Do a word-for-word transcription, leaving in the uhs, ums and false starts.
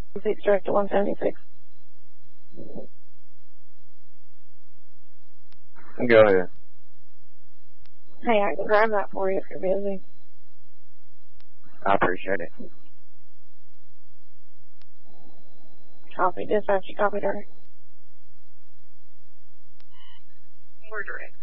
Six direct to one seventy-six. Go ahead. Hey, I can grab that for you if you're busy. I appreciate it. Copy. Dispatch, you copy direct. More direct.